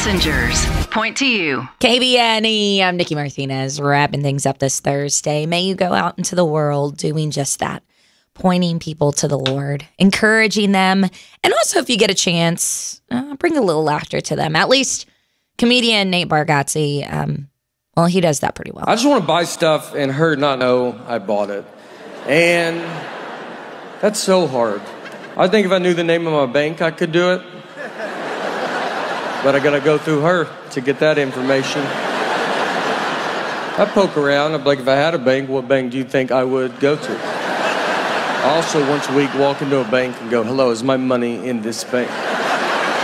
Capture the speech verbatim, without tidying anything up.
messengers point to you. K B N E, I'm Nikki Martinez, wrapping things up this Thursday. May you go out into the world doing just that, pointing people to the Lord, encouraging them, and also if you get a chance, uh, bring a little laughter to them. At least comedian Nate Bargatze, um, well, he does that pretty well. I just want to buy stuff and her not know I bought it. And that's so hard. I think if I knew the name of my bank, I could do it. But I gotta go through her to get that information. I poke around. I'm like, if I had a bank, what bank do you think I would go to? I also, once a week, walk into a bank and go, hello, is my money in this bank?